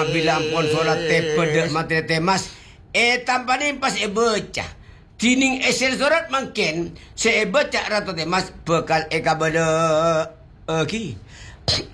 bilang pon solat te pede mate temas tanpa nimpas baca tining esen sorat mangken se baca rato temas bekal eka bede ki